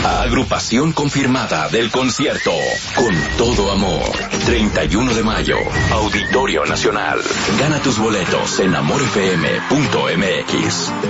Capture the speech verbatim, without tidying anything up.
Agrupación confirmada del concierto Con Todo Amor. treinta y uno de mayo. Auditorio Nacional. Gana tus boletos en amor f m punto m x.